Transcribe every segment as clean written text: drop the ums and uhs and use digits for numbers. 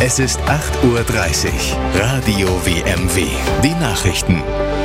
Es ist 8:30 Uhr. Radio WMW. Die Nachrichten.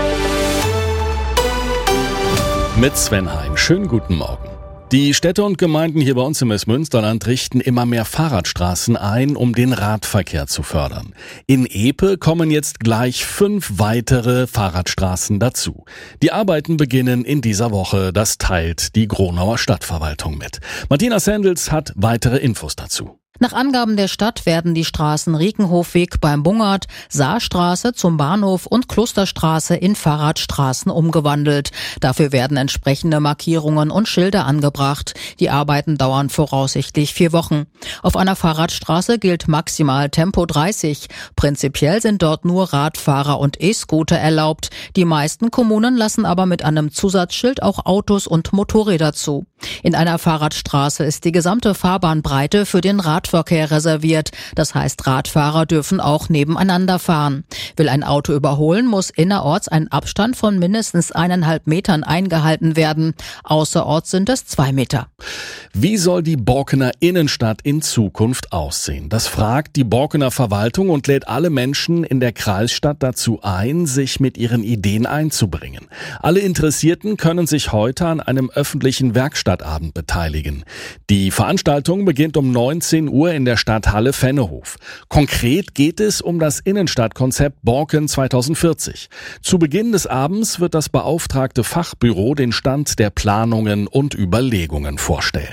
Mit Sven Hein. Schönen guten Morgen. Die Städte und Gemeinden hier bei uns im Westmünsterland richten immer mehr Fahrradstraßen ein, um den Radverkehr zu fördern. In Epe kommen jetzt gleich 5 weitere Fahrradstraßen dazu. Die Arbeiten beginnen in dieser Woche. Das teilt die Gronauer Stadtverwaltung mit. Martina Sendels hat weitere Infos dazu. Nach Angaben der Stadt werden die Straßen Riekenhofweg beim Bungert, Saarstraße zum Bahnhof und Klosterstraße in Fahrradstraßen umgewandelt. Dafür werden entsprechende Markierungen und Schilder angebracht. Die Arbeiten dauern voraussichtlich 4 Wochen. Auf einer Fahrradstraße gilt maximal Tempo 30. Prinzipiell sind dort nur Radfahrer und E-Scooter erlaubt. Die meisten Kommunen lassen aber mit einem Zusatzschild auch Autos und Motorräder zu. In einer Fahrradstraße ist die gesamte Fahrbahnbreite für den Radverkehr reserviert. Das heißt, Radfahrer dürfen auch nebeneinander fahren. Will ein Auto überholen, muss innerorts ein Abstand von mindestens 1,5 Metern eingehalten werden. Außerorts sind es 2 Meter. Wie soll die Borkener Innenstadt in Zukunft aussehen? Das fragt die Borkener Verwaltung und lädt alle Menschen in der Kreisstadt dazu ein, sich mit ihren Ideen einzubringen. Alle Interessierten können sich heute an einem öffentlichen Werkstattabend beteiligen. Die Veranstaltung beginnt um 19 Uhr in der Stadthalle Fennehof. Konkret geht es um das Innenstadtkonzept Borken 2040. Zu Beginn des Abends wird das beauftragte Fachbüro den Stand der Planungen und Überlegungen vorstellen.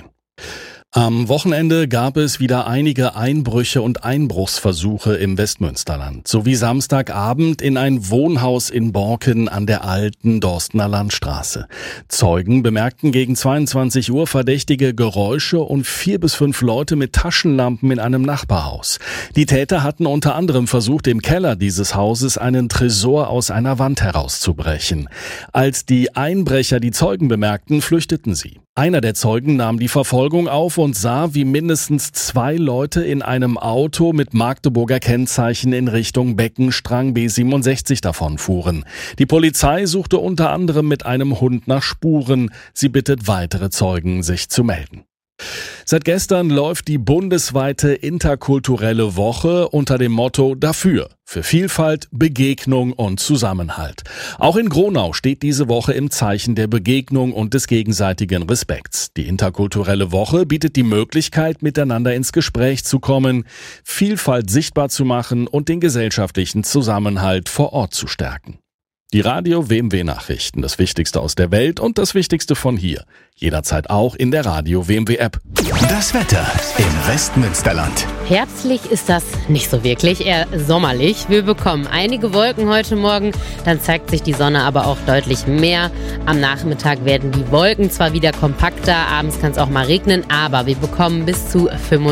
Am Wochenende gab es wieder einige Einbrüche und Einbruchsversuche im Westmünsterland, sowie Samstagabend in ein Wohnhaus in Borken an der alten Dorstener Landstraße. Zeugen bemerkten gegen 22 Uhr verdächtige Geräusche und 4 bis 5 Leute mit Taschenlampen in einem Nachbarhaus. Die Täter hatten unter anderem versucht, im Keller dieses Hauses einen Tresor aus einer Wand herauszubrechen. Als die Einbrecher die Zeugen bemerkten, flüchteten sie. Einer der Zeugen nahm die Verfolgung auf und sah, wie mindestens 2 Leute in einem Auto mit Magdeburger Kennzeichen in Richtung Beckenstrang B67 davonfuhren. Die Polizei suchte unter anderem mit einem Hund nach Spuren. Sie bittet weitere Zeugen, sich zu melden. Seit gestern läuft die bundesweite interkulturelle Woche unter dem Motto Dafür, für Vielfalt, Begegnung und Zusammenhalt. Auch in Gronau steht diese Woche im Zeichen der Begegnung und des gegenseitigen Respekts. Die interkulturelle Woche bietet die Möglichkeit, miteinander ins Gespräch zu kommen, Vielfalt sichtbar zu machen und den gesellschaftlichen Zusammenhalt vor Ort zu stärken. Die Radio WMW Nachrichten, das Wichtigste aus der Welt und das Wichtigste von hier. Jederzeit auch in der Radio WMW App. Das Wetter im Westmünsterland. Herbstlich ist das nicht so wirklich, eher sommerlich. Wir bekommen einige Wolken heute Morgen, dann zeigt sich die Sonne aber auch deutlich mehr. Am Nachmittag werden die Wolken zwar wieder kompakter, abends kann es auch mal regnen, aber wir bekommen bis zu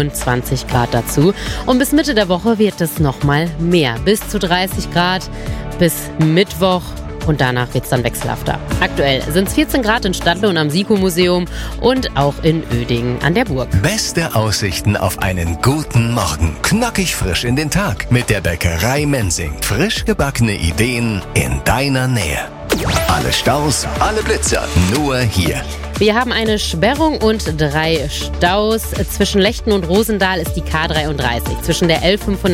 25 Grad dazu. Und bis Mitte der Woche wird es nochmal mehr, bis zu 30 Grad bis Mittwoch. Und danach wird es dann wechselhafter. Aktuell sind es 14 Grad in Stadtlohn und am SIKO-Museum und auch in Uerdingen an der Burg. Beste Aussichten auf einen guten Morgen. Knackig frisch in den Tag mit der Bäckerei Mensing. Frisch gebackene Ideen in deiner Nähe. Alle Staus, alle Blitzer, nur hier. Wir haben eine Sperrung und 3 Staus. Zwischen Lechten und Rosendahl ist die K33. Zwischen der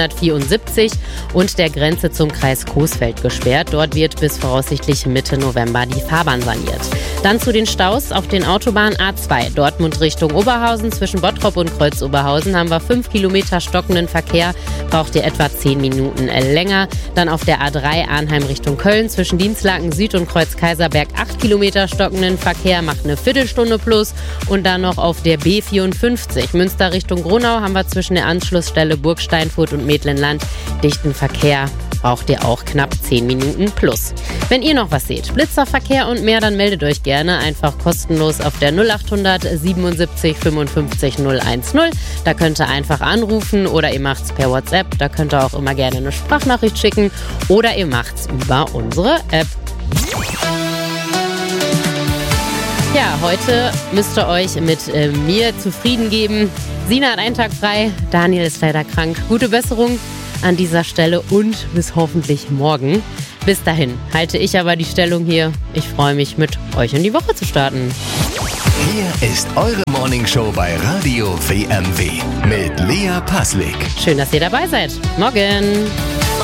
L574 und der Grenze zum Kreis Coesfeld gesperrt. Dort wird bis voraussichtlich Mitte November die Fahrbahn saniert. Dann zu den Staus auf den Autobahnen A2. Dortmund Richtung Oberhausen. Zwischen Bottrop und Kreuz-Oberhausen haben wir 5 Kilometer stockenden Verkehr. Braucht ihr etwa 10 Minuten länger. Dann auf der A3 Arnheim Richtung Köln. Zwischen Dienstlaken Süd und Kreuz-Kaiserberg 8 Kilometer stockenden Verkehr. Macht eine Viertelstunde plus. Und dann noch auf der B54 Münster Richtung Gronau haben wir zwischen der Anschlussstelle Burgsteinfurt und Medlenland dichten Verkehr. Braucht ihr auch knapp 10 Minuten plus. Wenn ihr noch was seht, Blitzerverkehr und mehr, dann meldet euch gerne einfach kostenlos auf der 0800 77 55 010. Da könnt ihr einfach anrufen oder ihr macht's per WhatsApp. Da könnt ihr auch immer gerne eine Sprachnachricht schicken oder ihr macht's über unsere App. Ja, heute müsst ihr euch mit mir zufrieden geben. Sina hat einen Tag frei, Daniel ist leider krank. Gute Besserung an dieser Stelle und bis hoffentlich morgen. Bis dahin halte ich aber die Stellung hier. Ich freue mich, mit euch in die Woche zu starten. Hier ist eure Morningshow bei Radio WMW mit Lea Passlik. Schön, dass ihr dabei seid. Morgen.